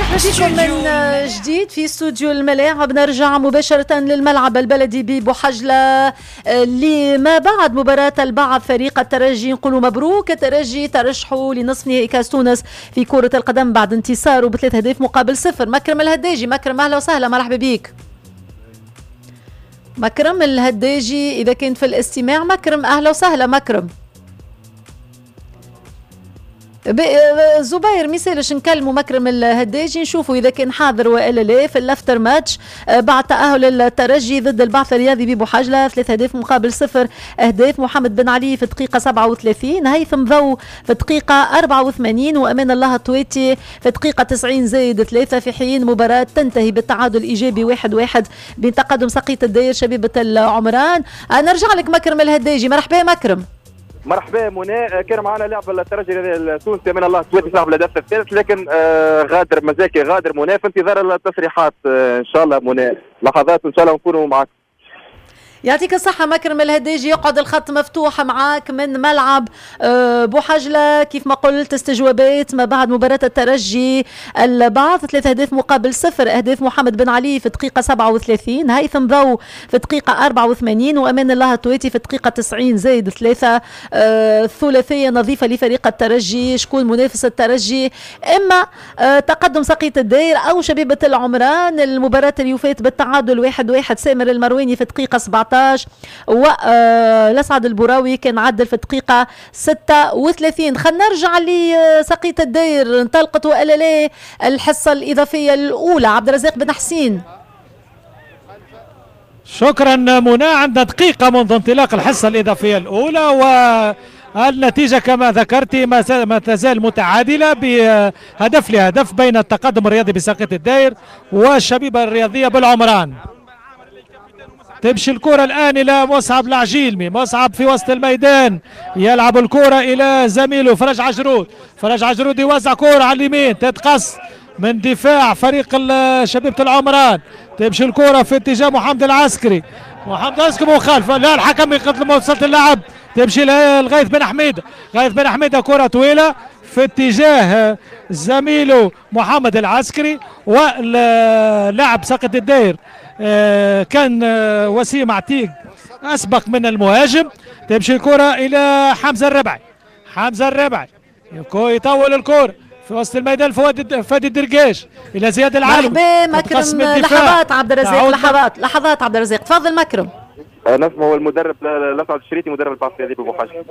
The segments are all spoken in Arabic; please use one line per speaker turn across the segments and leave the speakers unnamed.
بكم من جديد في استوديو الملاعب. نرجع مباشرة للملعب البلدي ببوحجلة لما بعد مباراة البعض. فريق الترجي نقولوا مبروك، الترجي ترشحوا لنصف نهائي كاس تونس في كرة القدم بعد انتصاره ب3 أهداف مقابل 0. مكرم الهداجي، مكرم اهلا وسهلا، مرحبا بيك. مكرم الهداجي اذا كنت في الاستماع، مكرم اهلا وسهلا. مكرم زبير ميسالش نكلموا مكرم الهداجي نشوفوا اذا كان حاضر والا لا في الافتر ماتش بعد تاهل الترجي ضد البعث الرياضي ببوحجله 3 أهداف مقابل 0. اهداف محمد بن علي في الدقيقه 37، هيثم ضو في الدقيقه 84، وامان الله الطويتي في الدقيقه 90 زائد 3، في حين مباراه تنتهي بالتعادل الايجابي 1-1 بين تقدم سقية الداير شبيبه العمران. نرجع لك مكرم الهداجي، مرحبا مكرم.
مرحبا منى. كان معنا لاعب الترجي التونسي من الله السويدي صاحب الهدف الثالث، لكن غادر مزاكي، غادر منى في انتظار التصريحات ان شاء الله. منى لحظات ان شاء الله نكونوا معك.
يعطيك الصحة مكرم الهداجي، يقعد الخط مفتوح معاك من ملعب بوحجلة. كيف ما قلت استجوابات ما بعد مباراة الترجي البعض 3 أهداف مقابل 0. أهداف محمد بن علي في الدقيقة 37، هيثم ضو في الدقيقة 84، وأمان الله الطويتي في الدقيقة 90 زائد 3. ثلاثية نظيفة لفريق الترجي. شكون منافس الترجي؟ إما تقدم سقية الداير أو شبيبة العمران. المباراة اللي فات بالتعادل 1-1 سامر المرواني في الدقيقة 17، والأسعد البراوي كان عدل في الدقيقة 36. خلينا نرجع لسقية الداير، انطلقت وإلا لا الحصة الإضافية الأولى؟ عبد الرزاق بن حسين.
شكرا منى. عندنا دقيقة منذ انطلاق الحصة الإضافية الأولى، والنتيجة كما ذكرتي ما تزال متعادلة بهدف لهدف بين التقدم الرياضي بسقية الداير والشبيبة الرياضية بالعمران. تمشي الكرة الآن إلى مصعب العجيلمي، مصعب في وسط الميدان يلعب الكرة إلى زميله فرج عجرود. فرج عجرود يوزع كرة على اليمين، تتقص من دفاع فريق شبيبة العمران. تمشي الكرة في اتجاه محمد العسكري، محمد العسكري مخالفة، لا الحكم يقتل موصلة اللعب. تمشي لغاية بن حميدة، غاية بن حميدة كرة طويلة في اتجاه زميله محمد العسكري، واللاعب سقط الداير كان وسيم عتيق أسبق من المهاجم. تمشي الكرة إلى حمزة الربعي، حمزة الربعي يطول الكرة في وسط الميدان فادي الدرقاش إلى زياد العالم.
مرحبا مكرم. لحظات عبد الرزاق، لحظات عبد الرزاق، تفضل مكرم.
نسمع هو المدرب الأسعد الشريطي مدرب البعث الرياضي ببوحجلة.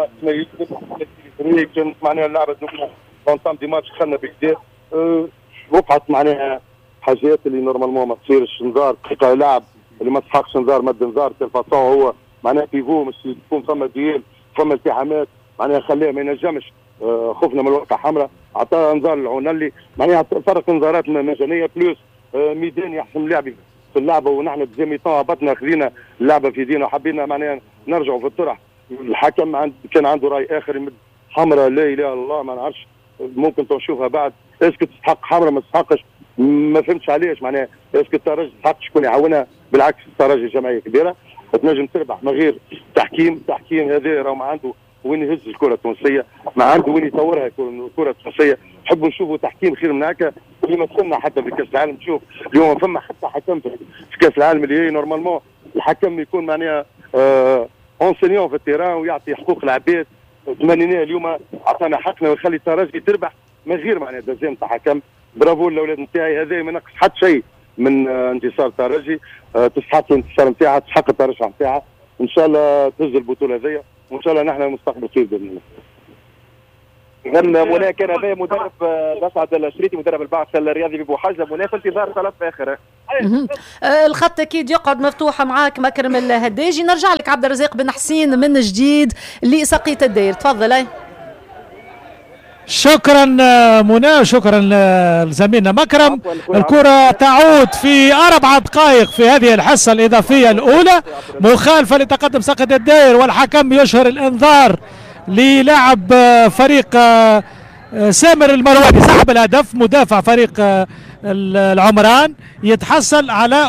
كانت معناها اللعبة دونتام دي ماتش خلنا بكدا وقعت معناها حاجات اللي نورمالمون ما تصيرش. نزار دقيقة لاعب اللي ما تحقش نزار مد نزار تلفاسون هو معناها بيفو مش تكون فما ديال فما التحامات معناها خليه ما ينجمش. خفنا من الورقة حمراء عطاه نزار العونلي معناها فرق نزارات مجانية بلوس ميدان يحسم لعبي في اللعبة، ونحن بزيميطان هبطنا خذينا اللعبة في يدينا وحبينا معناها نرجعوا في الطرح. الحكم كان عنده رأي آخر يمد حمراء لا إله إلا الله ما نعرفش، ممكن تشوفها بعد. اسكو تستحق حمراء ما تستحقش ما فهمتش علاش معناها. اسكو الترجي تستحق شكون يعاونها؟ بالعكس الترجي جمعيه كبيره تنجم تربح من غير تحكيم هذا راه ما عنده وين يهز الكره التونسيه، ما عنده وين يطورها الكره التونسيه. نحبوا نشوفوا تحكيم خير من هكا اللي ما دخلنا حتى في كاس العالم. تشوف اليوم فما حتى حكم في كاس العالم اللي هي نورمالمون الحكم يكون معناها اونسينيون في التيران ويعطي حقوق العباد. تمنينا اليوم عطانا حقنا ويخلي الترجي تربح من غير معناها دزام تاع حكم. برافو الاولاد نتاعي، هذا ما نقص حتى شيء من انتصار الترجي. تستحق الانتصار نتاعها، تستحق الترشح نتاعها. ان شاء الله تهز البطوله هذيا وان شاء الله نحن مستقبل خير باذن الله. اذا منى كان هذا مدرب الاسعد الشريطي مدرب البعث الرياضي ببوحجلة. منى في انتظار طلب اخر.
الخط اكيد يقعد مفتوح معاك مكرم الهداجي. نرجع لك عبد الرزاق بن حسين من جديد لسقية الداير، تفضل.
شكرا منى وشكرا لزميلنا مكرم. الكرة تعود في 4 دقائق في هذه الحصة الإضافية الأولى، مخالفة لتقدم سقية الداير، والحكم يشهر الإنذار للاعب فريق سامر المرواني صاحب الهدف مدافع فريق العمران. يتحصل على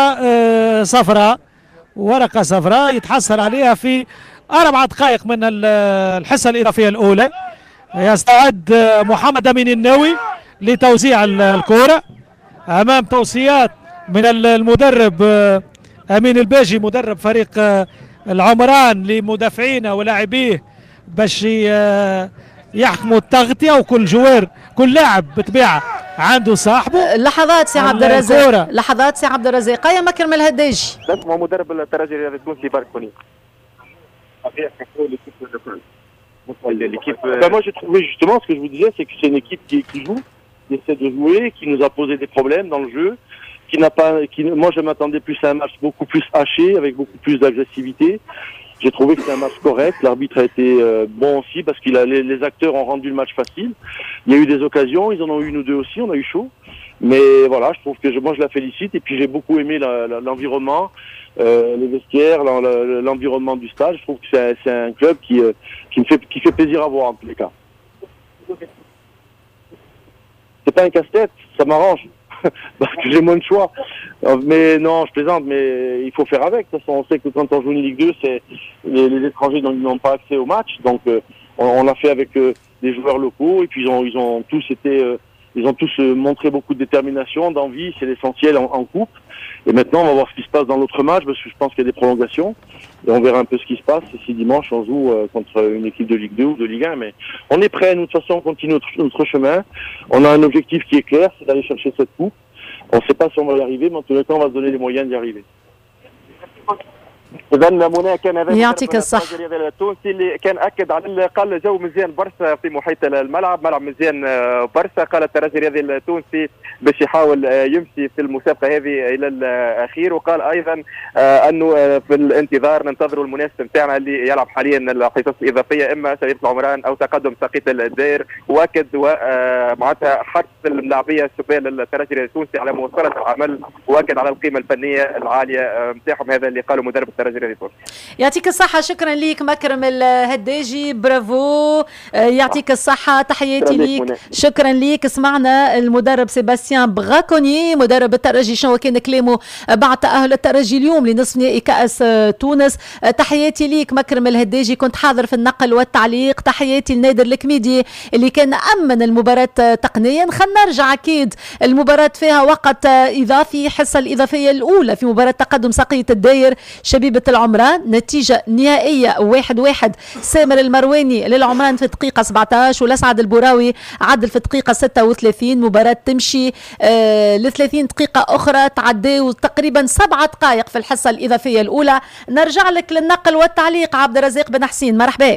ورقة صفراء يتحصل عليها في 4 دقائق من الحصة الإضافية الأولى. يستعد محمد أمين الناوي لتوزيع الكرة امام توصيات من المدرب امين الباجي مدرب فريق العمران لمدافعينه ولاعبيه باش يحكموا التغطيه، وكل جوار كل لاعب بطبيعه عنده صاحبه.
لحظات سي عبد الرزاق، لحظات سي عبد الرزاق. قيا مكرم الهداجي
اسمه مدرب الترجي الرياضي التونسي باركوني.
Moi j'ai trouvé justement ce que je vous disais, c'est que c'est une équipe qui joue, qui essaie de jouer, qui nous a posé des problèmes dans le jeu, qui n'a pas, moi je m'attendais plus à un match beaucoup plus haché, avec beaucoup plus d'agressivité. J'ai trouvé que c'était un match correct. L'arbitre a été bon aussi parce qu'il a les acteurs ont rendu le match facile. Il y a eu des occasions, ils en ont eu une ou deux aussi, on a eu chaud. Mais voilà, je trouve que moi je la félicite et puis j'ai beaucoup aimé l'environnement, les vestiaires, l'environnement du stade. Je trouve que c'est un club qui fait plaisir à voir en tous les cas. C'est pas un casse-tête, ça m'arrange. Parce que j'ai moins de choix. Mais non, je plaisante, mais il faut faire avec. De toute façon, on sait que quand on joue une Ligue 2, c'est les étrangers n'ont pas accès au match. Donc on l'a fait avec des joueurs locaux et puis ils ont tous été ils ont tous montré beaucoup de détermination, d'envie, c'est l'essentiel en coupe. Et maintenant, on va voir ce qui se passe dans l'autre match parce que je pense qu'il y a des prolongations. Et on verra un peu ce qui se passe. Et si dimanche, on joue contre une équipe de Ligue 2 ou de Ligue 1. Mais on est prêts. Nous, de toute façon, on continue notre chemin. On a un objectif qui est clair, c'est d'aller chercher cette coupe. On ne sait pas si on va y arriver, mais en tous les cas, on va se donner les moyens d'y arriver.
اذا منى كان هذا
يعطيك الصحة.
التونسي اللي كان اكد على قال جو مزيان برشا في محيط الملعب، ملعب مزيان برشا. قال الترجي الرياضي التونسي باش يحاول يمشي في المسابقه هذه الى الاخير، وقال ايضا انه في الانتظار ننتظروا المنافس نتاعنا اللي يلعب حاليا الحصص الاضافيه اما شبيبه العمران او تقدم ساقية الدائر. واكد معناتها حث اللاعبيه الشبان للترجي الرياضي التونسي على مواصله العمل، واكد على القيمه الفنيه العاليه نتاعهم. هذا اللي قاله مدرب الترجي الرياضي التونسي.
يعطيك الصحة، شكرا ليك مكرم الهداجي، برافو، يعطيك الصحة، تحياتي ليك، شكرا ليك. سمعنا المدرب سيباستيان براكوني مدرب الترجي شنو كان كلامه بعد تأهل الترجي اليوم لنصف نهائي كأس تونس. تحياتي ليك مكرم الهداجي، كنت حاضر في النقل والتعليق. تحياتي لنادر الكميدي اللي كان أمن المباراة تقنيا. خلينا نرجع، أكيد المباراة فيها وقت إضافي، حصة الإضافية الأولى في مباراة تقدم ساقية الدائر شبيبة العمران، نتيجة نهائية 1-1. سامر المرواني للعمران في دقيقة 17 والأسعد البوراوي عدل في دقيقة 36. مباراة تمشي ل 30 دقيقة أخرى، تعدي تقريبا 7 دقائق في الحصة الإضافية الأولى. نرجع لك للنقل والتعليق عبد الرزاق بن حسين، مرحبا.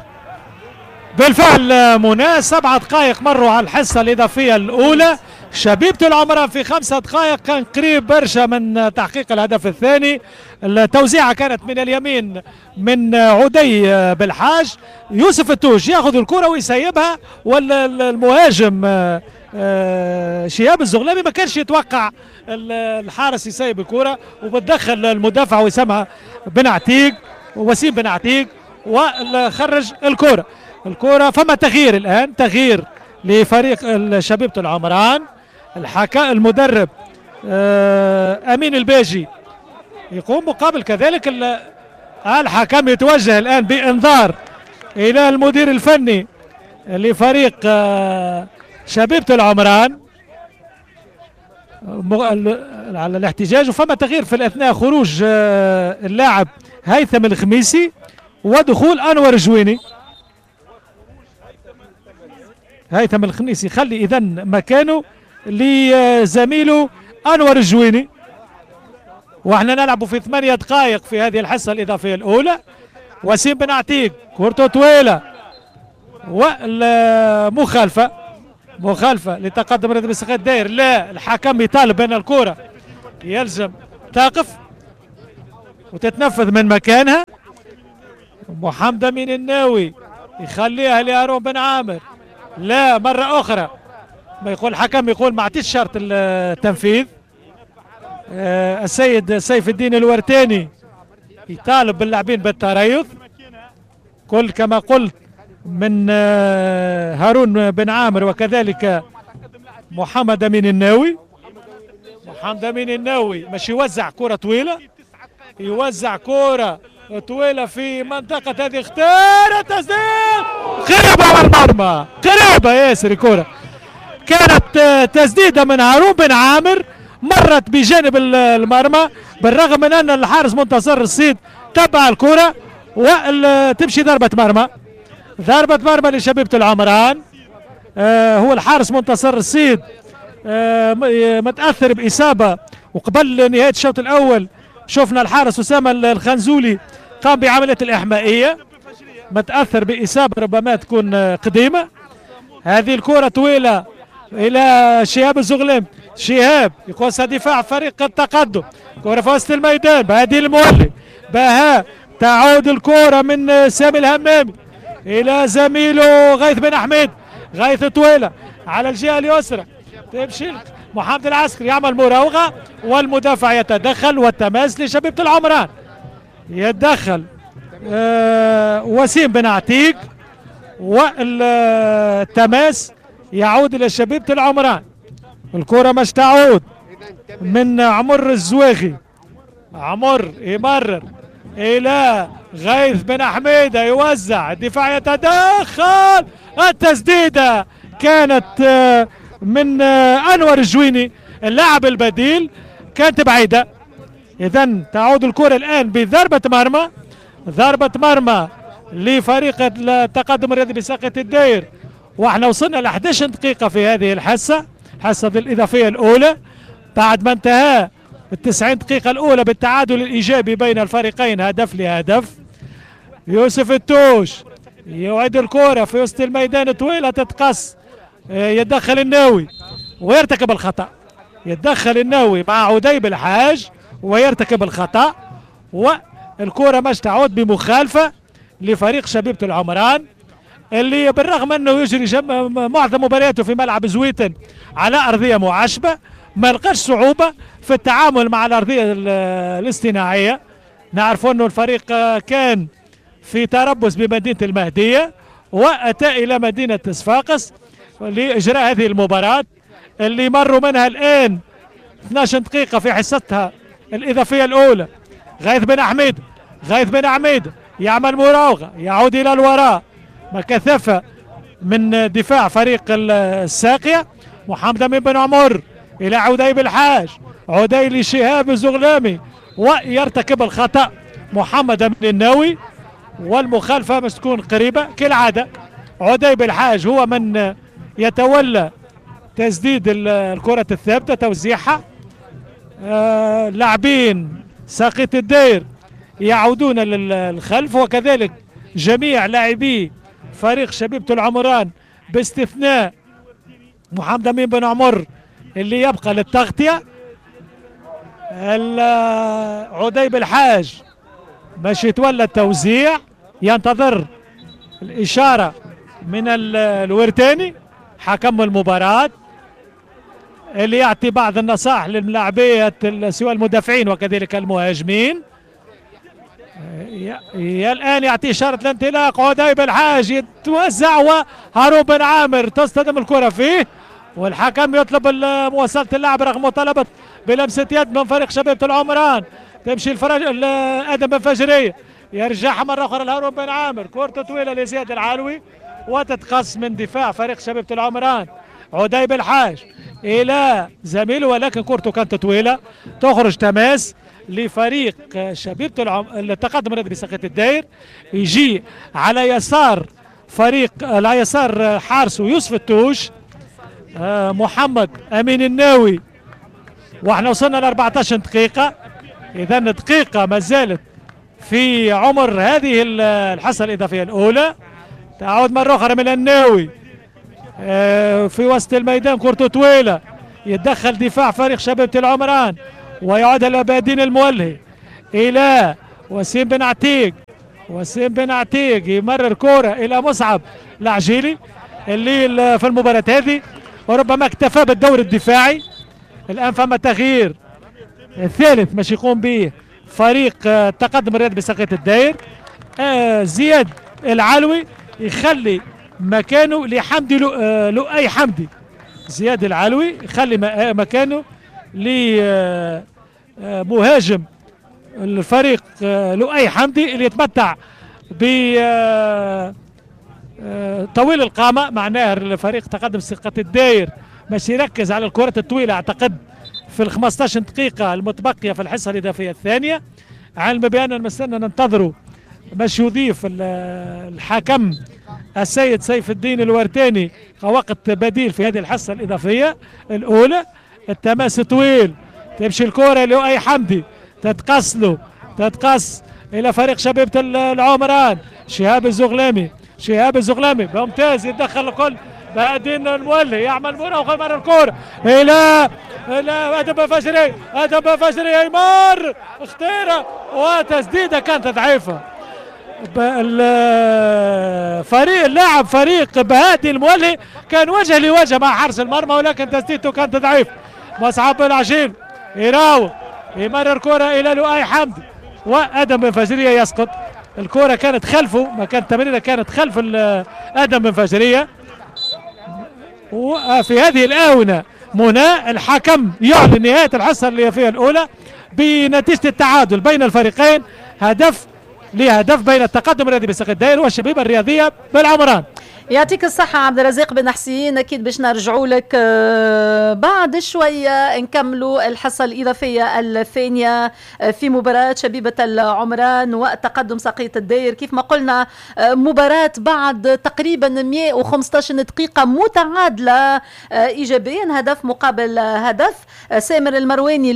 بالفعل منى 7 دقائق مروا على الحصة الإضافية الأولى. شبيبة العمران في 5 دقائق كان قريب برشا من تحقيق الهدف الثاني. التوزيعة كانت من اليمين من عدي بالحاج. يوسف التوج ياخذ الكرة ويسيبها، والمهاجم شهاب الزغلامي ما كانش يتوقع الحارس يسيب الكرة، وبتدخل المدافع وسام بن عتيق ووسيم بن عتيق وخرج الكرة. فما تغيير الآن، تغيير لفريق شبيبة العمران. المدرب أمين الباجي يقوم مقابل كذلك الحكم يتوجه الآن بإنذار إلى المدير الفني لفريق شبيبة العمران على الاحتجاج. وفما تغيير في الأثناء، خروج اللاعب هيثم الخميسي ودخول أنور جويني. هيثم الخميسي خلي إذن مكانه لزميله أنور الجويني. واحنا نلعب في 8 دقائق في هذه الحصة الإضافية الأولى. وسيم بن عتيق كورته طويلة والمخالفة لتقدم رياضي بساقية الدائر. لا، الحكم يطالب بأن الكرة يلزم تقف وتتنفذ من مكانها. محمد أمين الناوي يخليها لهارون بن عامر. لا، مرة أخرى ما يقول الحكم، يقول ما عطيش شرط التنفيذ. السيد سيف الدين الورتاني يطالب باللاعبين بالتريث، كل كما قلت من هارون بن عامر وكذلك محمد أمين الناوي. محمد أمين الناوي مش يوزع كرة طويلة، يوزع كرة طويلة في منطقة هذه، اختار تسديد قريبة على المرمى، قريبة ياسر الكرة كانت تسديده من هارون بن عامر مرت بجانب المرمى، بالرغم من ان الحارس منتصر الصيد تبع الكره وتمشي ضربه مرمى. ضربه مرمى لشبيبه العمران. هو الحارس منتصر الصيد متاثر باصابه، وقبل نهايه الشوط الاول شفنا الحارس اسامه الخنزولي قام بعمليه الاحمائيه، متاثر باصابه ربما تكون قديمه. هذه الكره طويله الى شهاب الزغلم، شهاب يقوسها دفاع فريق التقدم، كره في وسط الميدان بهادي المولي، بها تعود الكره من سامي الهمامي الى زميله غيث بن حميد، غيث طويله على الجهه اليسرى تمشي محمد العسكري يعمل مراوغه والمدافع يتدخل والتماس لشبيبه العمران. يتدخل وسيم بن عتيق والتماس يعود الى شبيبه العمران. الكره مش تعود من عمر الزواغي، عمر يمرر الى غيث بن حميده يوزع، الدفاع يتدخل، التسديده كانت من انور الجويني اللاعب البديل، كانت بعيده. اذا تعود الكره الان بضربه مرمى، ضربه مرمى لفريق التقدم الرياضي بساقية الداير، واحنا وصلنا ل 11 دقيقه في هذه الحصه، حصه الاضافيه الاولى، بعد ما انتهى ال90 دقيقه الاولى بالتعادل الايجابي بين الفريقين هدف لهدف. يوسف التوش يعيد الكره في وسط الميدان طويله تتقص، يتدخل الناوي ويرتكب الخطا، يتدخل الناوي مع عديب الحاج ويرتكب الخطا، والكره مش تعود بمخالفه لفريق شبيبه العمران، اللي بالرغم انه يجري معظم مبارياته في ملعب زويتن على ارضيه معشبه، ما لقاش صعوبه في التعامل مع الارضيه الاصطناعيه. نعرف انه الفريق كان في تربص بمدينه المهديه واتى الى مدينه صفاقس لاجراء هذه المباراه اللي مروا منها الان 12 دقيقه في حصتها الاضافيه الاولى. غيث بن حميد، غيث بن حميد يعمل مراوغه، يعود الى الوراء، كثافه من دفاع فريق الساقيه. محمد امين بن عمر الى عديب الحاج، عدي لشهاب الزغلامي ويرتكب الخطا محمد امين الناوي، والمخالفه مش تكون قريبه كالعاده. عديب الحاج هو من يتولى تسديد الكره الثابته توزيعها. لاعبين ساقية الداير يعودون للخلف، وكذلك جميع لاعبي فريق شبيبة العمران باستثناء محمد امين بن عمر اللي يبقى للتغطية. عديب الحاج باش يتولى التوزيع، ينتظر الإشارة من الورتاني حكم المباراة اللي يعطي بعض النصائح للاعبية سواء المدافعين وكذلك المهاجمين. الآن يعطي إشارة الانطلاق، عديب الحاج يتوزع وهارون بن عامر تصطدم الكرة فيه، والحكم يطلب مواصلة اللعب رغم مطالبة بلمسة يد من فريق شبيبة العمران. تمشي آدم بن فجرية، يرجعها مرة أخرى لهارون بن عامر، كرة طويلة لزياد العلوي وتتقص من دفاع فريق شبيبة العمران. عديب الحاج إلى زميله، ولكن كرته كانت طويلة، تخرج تماس لفريق شبيبة التقدم الرياضي بساقية الداير. يجي على يسار فريق، على يسار حارسه يوسف التوش محمد امين الناوي، واحنا وصلنا ل 14 دقيقة. اذا دقيقة ما زالت في عمر هذه الحصة الإضافية الأولى. تعود مرة أخرى من الناوي في وسط الميدان، كرته طويلة، يتدخل دفاع فريق شبيبة العمران ويعود إلى بادين المولهي إلى وسيم بن عتيق. وسيم بن عتيق يمرر كرة إلى مصعب العجيلي اللي في المباراة هذه وربما اكتفى بالدور الدفاعي. الآن فما تغيير الثالث مش يقوم به فريق التقدم الرياضي بساقية الداير. زياد العلوي يخلي مكانه لحمدي لؤي حمدي. زياد العلوي يخلي مكانه لمهاجم الفريق لؤي حمدي اللي يتمتع ب طويل القامة. معناه الفريق تقدم ساقية الداير باش يركز على الكرات الطويله اعتقد في ال 15 دقيقه المتبقيه في الحصه الاضافيه الثانيه، علم بان مستنى ننتظروا باش يضيف الحكم السيد سيف الدين الورتاني كوقت بديل في هذه الحصه الاضافيه الاولى. التماس طويل، تمشي الكره لؤي حمدي، تتقص الى فريق شبيبه العمران. شهاب الزغلامي ممتاز، يتدخل الكل. بعدين المولي يعمل مراوغه من الكره الى ادم فجري ايمار اختيره وتسديده كانت ضعيفه. فريق بهادي المولي كان وجه لوجه مع حارس المرمى، ولكن تسديدته كانت ضعيفه. مصعب العجين يراوغ، يمرر كرة الى لؤي حمدي وادم بن فجريه يسقط. الكرة كانت خلفه، ما كانت التمريره كانت خلف ادم بن فجريه. وفي هذه الاونه منى الحكم يعلن نهايه الحصه الاضافيه الاولى بنتيجه التعادل بين الفريقين، هدف بين التقدم الرياضي بساق الدائر والشبيبه الرياضيه بالعمران.
يعطيك الصحة عبد الرزاق بن حسين، أكيد باش نرجعوا لك بعد شوية نكملوا الحصة الإضافية الثانية في مباراة شبيبة العمران وتقدم ساقية الداير. كيف ما قلنا مباراة بعد تقريبا 115 دقيقة متعادلة إيجابيا، هدف مقابل هدف. سامر المرواني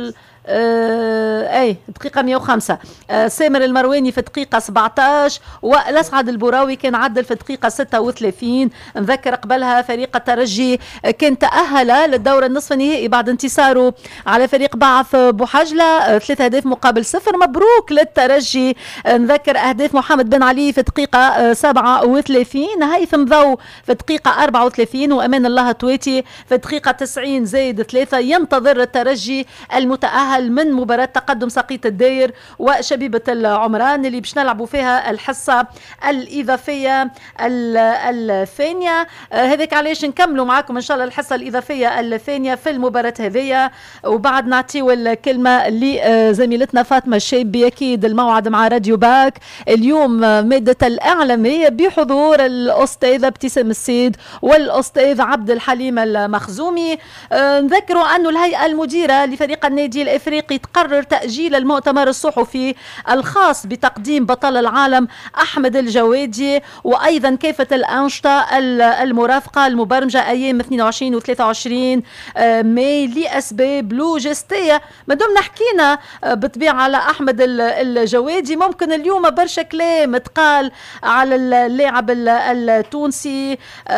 دقيقة 105 سامر المرواني في دقيقة 17 والأسعد البوراوي كان عدل في دقيقة 36. نذكر قبلها فريق الترجي كان تأهل للدورة النصف النهائي بعد انتصاره على فريق بعث بوحجلة 3 أهداف مقابل 0. مبروك للترجي. نذكر أهداف محمد بن علي في دقيقة 37، هيثم ضو في دقيقة 34 وأمان الله تويتي في دقيقة 90 زائد 3. ينتظر الترجي المتأهل من مباراة تقدم ساقية الداير وشبيبة العمران اللي باش نلعبوا فيها الحصة الإضافية الثانية. هذاك علاش نكملوا معاكم إن شاء الله الحصة الإضافية الثانية في المباراة هذية، وبعد نعطيو الكلمة لزميلتنا فاطمة الشيبي. أكيد الموعد مع راديو باك اليوم مادة الإعلامية بحضور الأستاذ ابتسام السيد والأستاذ عبد الحليم المخزومي. نذكروا أنه الهيئة المديرة لفريق النادي الإفريقي تقرر تأجيل المؤتمر الصحفي الخاص بتقديم بطل العالم أحمد الجوادي، وأيضا كافة الأنشطة المرافقة المبرمجة أيام 22 و 23 ماي لأسباب لوجستية. ما دمنا حكينا بطبيعة على أحمد الجوادي، ممكن اليوم برشا كلام تقال على اللاعب التونسي،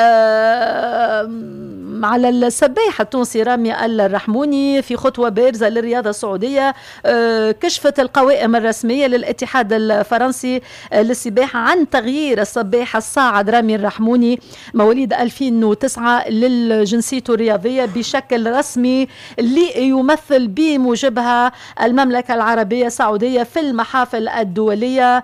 على السباح التونسي رامي الرحموني في خطوة بارزة للرياضة السعودية. كشفت القوائم الرسمية للاتحاد الفرنسي للسباحة عن تغيير السباح الصاعد رامي الرحموني مواليد 2009 للجنسيته الرياضية بشكل رسمي ليمثل بموجبها المملكة العربية السعودية في المحافل الدولية.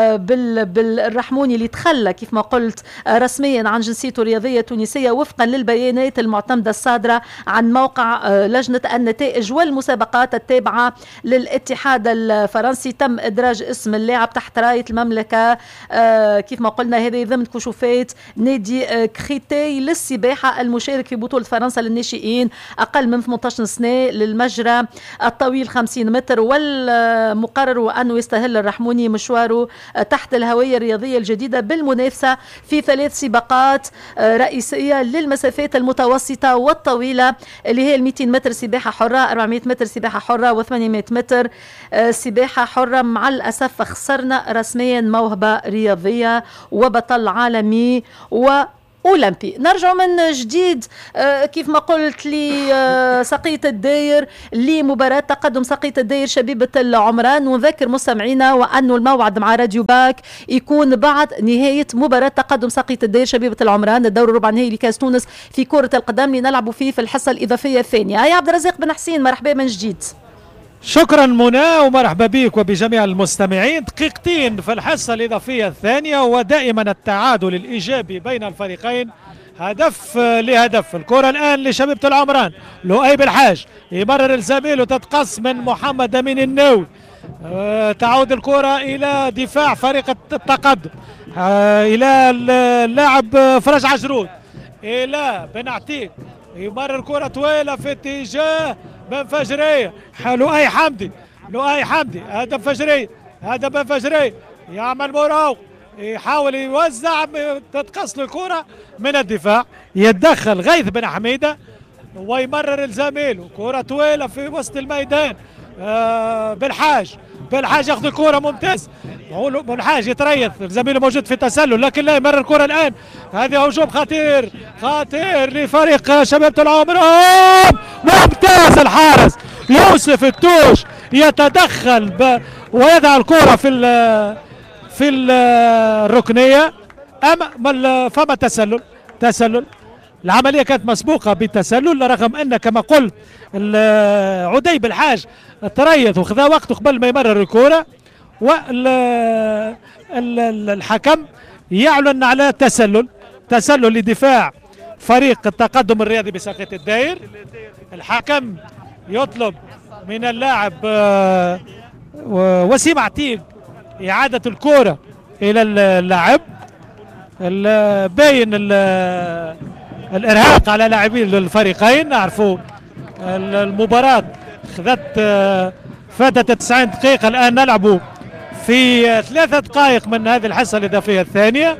بالرحموني اللي تخلى كيف ما قلت رسميا عن جنسيته الرياضية التونسية وفقا للبيانات المعتمدة الصادرة عن موقع لجنة النتائج والمسابقات التابعة للاتحاد الفرنسي. تم إدراج اسم اللاعب تحت راية المملكة كيف ما قلنا هذه ضمن كشوفات نادي كريتي للسباحة المشارك في بطولة فرنسا للناشئين أقل من 18 سنة للمجرى الطويل 50 متر، والمقرر أنه يستهل الرحموني مشواره تحت الهوية الرياضية الجديدة بالمنافسة في 3 سباقات رئيسية للمسافات المتوسطة والطويلة اللي هي 200 متر سباحة حرة، 400 متر سباحة حرة و800 متر سباحة حرة. مع الأسف خسرنا رسميا موهبة رياضية وبطل عالمي أولمبي. نرجع من جديد كيف ما قلت لساقية الداير لمباراة تقدم ساقية الداير شبيبة العمران. ونذكر مستمعينا وأنه الموعد مع راديو باك يكون بعد نهاية مباراة تقدم ساقية الداير شبيبة العمران الدور الربع نهائي لكاس تونس في كرة القدم لنلعب فيه في الحصة الإضافية الثانية. يا عبد الرزاق بن حسين مرحبا من جديد.
شكرا منى ومرحبا بك وبجميع المستمعين. دقيقتين في الحصة الإضافية الثانية ودائما التعادل الإيجابي بين الفريقين هدف لهدف. الكرة الآن لشبيبة العمران، لؤي بالحاج يمرر الزميل وتتقص من محمد أمين النووي. تعود الكرة إلى دفاع فريق التقدم، إلى اللاعب فرج عجرود، إلى بن عتيق يمرر كرة طويلة في اتجاه بن فجرية، لؤي حمدي، لؤي حمدي هدف فجرية، هدف بن فجرية يعمل مراوغ، يحاول يوزع، تتقص له الكرة من الدفاع، يتدخل غيث بن حميدة ويمرر لزميله كرة طويلة في وسط الميدان. بالحاج، بالحاج ياخذ الكرة ممتاز، بالحاج يتريث، زميله موجود في تسلل لكن لا يمرر الكرة الآن. هذه هجوم خطير خطير لفريق شبيبة العمران، ممتاز الحارس يوسف التوش يتدخل ويضع الكرة في الركنية. فما تسلل، العملية كانت مسبوقة بالتسلل، رغم أن كما قلت عدي بالحاج تريث وخذا وقته قبل ما يمرر الكرة، والحكم يعلن على تسلل لدفاع فريق التقدم الرياضي بساقية الداير. الحكم يطلب من اللاعب وسيم عتيق إعادة الكرة إلى اللاعب. باين الإرهاق على لاعبين الفريقين. نعرفوا المباراة فاتت 90 دقيقة، الآن نلعب في 3 دقائق من هذه الحصة الإضافية الثانية.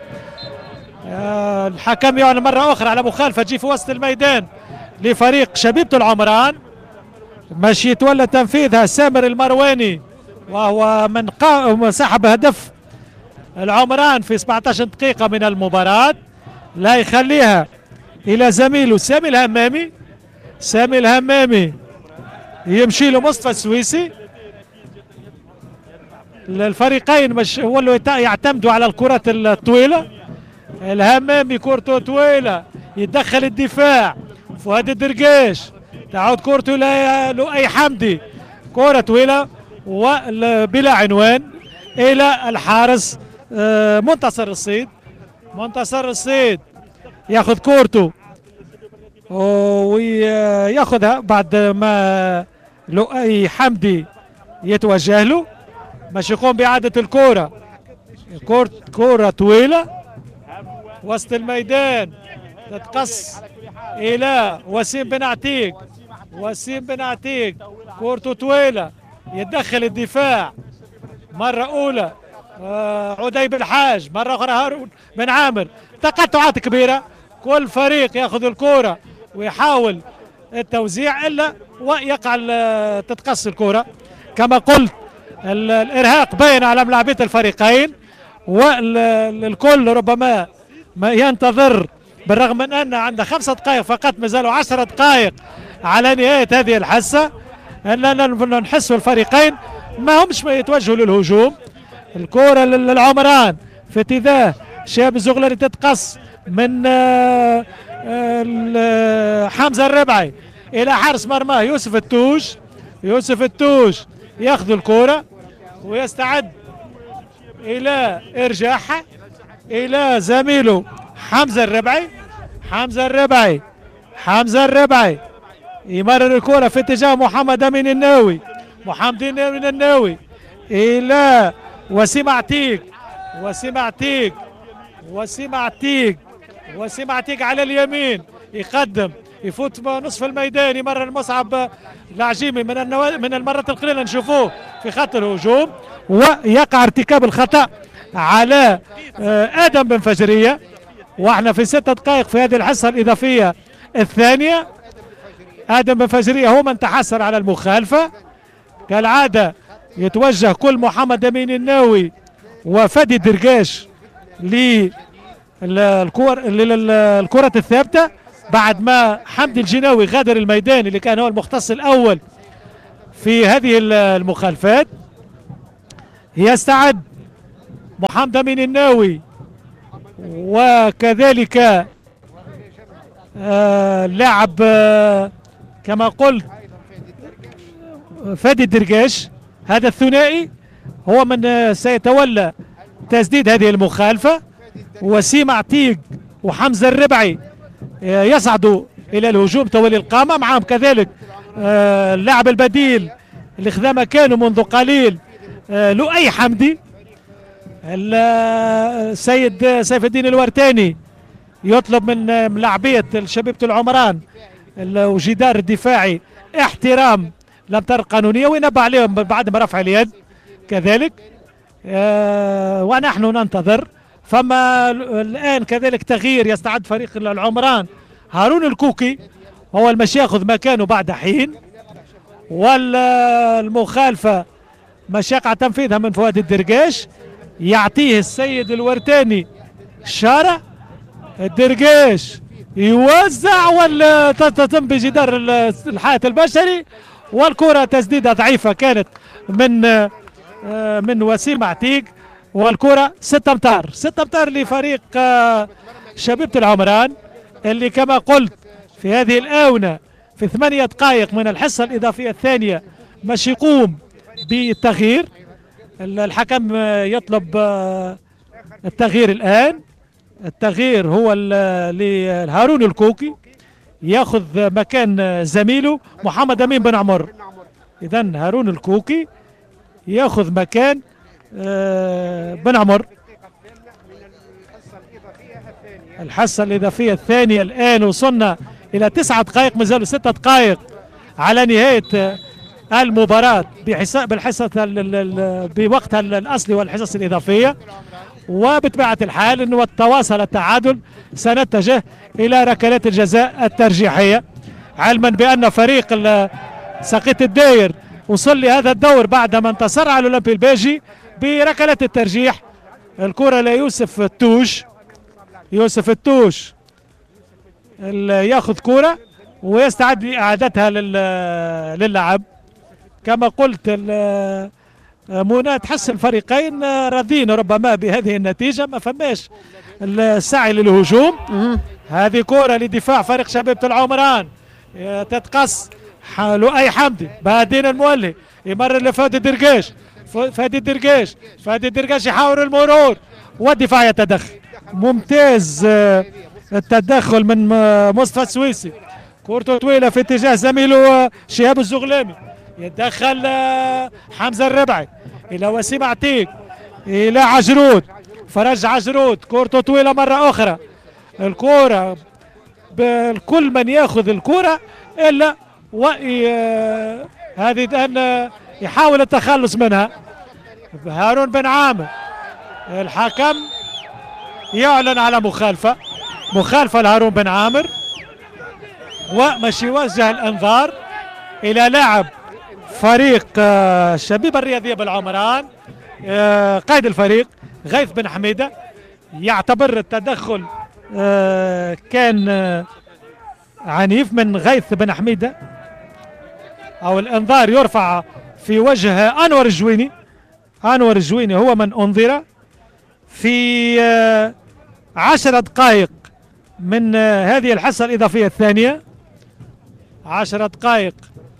الحكم يعلن مرة أخرى على مخالفة تجي في وسط الميدان لفريق شبيبة العمران، مش يتولى تنفيذها سامر المرواني، وهو من سحب هدف العمران في 17 دقيقة من المباراة، لا يخليها إلى زميله سامي الهمامي يمشي له مصطفى السويسي. الفريقين مش ولوا يعتمدوا على الكرات الطويلة. الهمامي كورته طويلة، يتدخل الدفاع، فؤاد الدرقاش تعود كورته لؤي حمدي، كرة طويلة وبلا عنوان إلى الحارس منتصر الصيد ياخذ كورته وياخذها بعد ما لؤي حمدي يتوجه له، مش يقوم بإعادة الكرة. كرة طويلة وسط الميدان تتقص إلى وسيم بن عتيق، كورته طويلة، يتدخل الدفاع مرة أولى عدي بالحاج، مرة أخرى هارون بن عامر، تقطعات كبيرة، كل فريق ياخذ الكرة ويحاول التوزيع إلا ويقع تتقص الكرة. كما قلت الإرهاق باين على ملاعبية الفريقين، والكل ربما ما ينتظر، بالرغم من أن عندنا 5 دقائق فقط، ما زالوا 10 دقائق على نهاية هذه الحصة، أننا نحس الفريقين ما همش يتوجهوا للهجوم. الكرة للعمران في اتجاه شاب الزغلري تتقص من حمزة الربعي إلى حارس مرماه يوسف التوش ياخذ الكرة ويستعد إلى إرجاعها إلى زميله حمزة الربعي يمرر الكرة في اتجاه محمد أمين الناوي إلى وسيم عتيق على اليمين، يقدم يفوت نصف الميدان، يمرر مصعب العجيمي من المرات القليلة نشوفوه في خط الهجوم، ويقع ارتكاب الخطأ على آدم بن فجرية. واحنا في 6 دقائق في هذه الحصة الإضافية الثانية. آدم بن فجرية هو من تحصل على المخالفة. كالعادة يتوجه كل محمد أمين الناوي وفادي الدرقاش للكرة الثابتة بعد ما حمدي الجناوي غادر الميدان اللي كان هو المختص الأول في هذه المخالفات. يستعد محمد أمين الناوي وكذلك لاعب كما قلت فادي الدرقاش. هذا الثنائي هو من سيتولى تسديد هذه المخالفة. وسيم عتيق وحمزة الربعي يصعدوا إلى الهجوم تولي القامة، معهم كذلك اللاعب البديل اللي خذا مكانه منذ قليل لؤي حمدي. السيد سيف الدين الورتاني يطلب من لاعبية شبيبة العمران وجدار الدفاعي احترام الامتار القانونيه وينبه عليهم بعد ما رفع اليد كذلك. ونحن ننتظر. فما الان كذلك تغيير يستعد فريق العمران. هارون الكوكي هو المشي ياخذ مكانه بعد حين، والمخالفه مشاقع تنفيذها من فؤاد الدرقاش، يعطيه السيد الورتاني شارع الدرقاش يوزع ولا تتم بجدار الحائط البشري، والكرة تسديدة ضعيفة كانت من وسيم عتيق، والكرة 6 امتار 6 امتار لفريق شبيبة العمران اللي كما قلت في هذه الآونة في 8 دقائق من الحصة الإضافية الثانية مش يقوم بالتغيير. الحكم يطلب التغيير الآن. التغيير هو لهارون الكوكي ياخذ مكان زميله محمد أمين بن عمر. إذن هارون الكوكي ياخذ مكان بن عمر. الحصة الإضافية الثانية الآن وصلنا إلى 9 دقائق، مازالوا 6 دقائق على نهاية المباراة بالحصة بوقتها الأصلي والحصص الإضافية. وبطبيعة الحال أنه تواصل التعادل سنتجه إلى ركلات الجزاء الترجيحية، علما بأن فريق سقيط الداير وصل لهذا الدور بعدما انتصر على الأولمبي الباجي بركلات الترجيح. الكرة ليوسف التوش. يوسف التوش ياخذ كرة ويستعد لإعادتها للعب. كما قلت منى تحس الفريقين راضين ربما بهذه النتيجة، ما فماش السعي للهجوم. هذه كرة لدفاع فريق شبيبة العمران تتقص لؤي حمدي، بعدين المولي يمرر لفادي الدرقاش. فادي الدرقاش يحاول المرور والدفاع يتدخل. ممتاز التدخل من مصطفى السويسي. كورته طويلة في اتجاه زميله شهاب الزغلامي، يتدخل حمزة الربعي إلى وسيم عتيق إلى عجرود، فرج عجرود كورته طويلة مرة أخرى. الكورة كل من ياخذ الكورة إلا هذه الآن يحاول التخلص منها هارون بن عامر. الحكم يعلن على مخالفة لهارون بن عامر، ومش يوجه الانذار الى لاعب فريق الشبيبة الرياضية بالعمران قائد الفريق غيث بن حميدة. يعتبر التدخل كان عنيف من غيث بن حميدة، او الانذار يرفع في وجه انور الجويني. انور الجويني هو من انذر في 10 دقائق من هذه الحصة الإضافية الثانية. 10 دقائق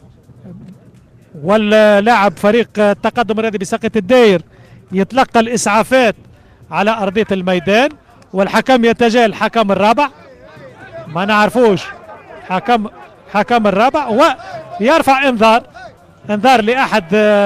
واللاعب فريق التقدم الرياضي بساقية الداير يتلقى الإسعافات على أرضية الميدان، والحكم يتجاهل الحكم الرابع، ما نعرفوش حكم الرابع، ويرفع انذار لأحد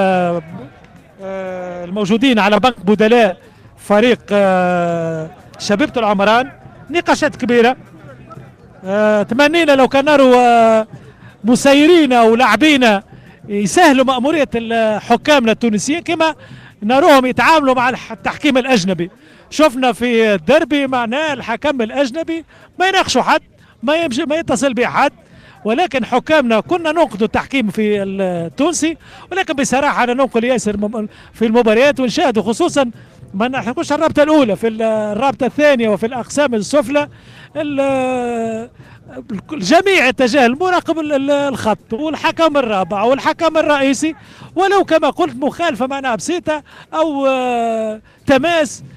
الموجودين على بنك بدلاء فريق شبيبة العمران. نقاشات كبيرة. تمنينا لو كان نروا مسيرين او لاعبين يسهلوا مأمورية حكامنا التونسيين كما نروهم يتعاملوا مع التحكيم الأجنبي. شفنا في الدربي معناه الحكم الأجنبي ما يناقشوا حد، ما يتصل به حد، ولكن حكامنا كنا ننقد التحكيم في التونسي، ولكن بصراحة أنا ننقل ياسر في المباريات ونشاهدوا، خصوصا ما نحكوش الرابطة الأولى، في الرابطة الثانية وفي الأقسام السفلى الجميع اتجاه المراقب الخط والحكم الرابع والحكم الرئيسي، ولو كما قلت مخالفة معناها بسيطة أو تماس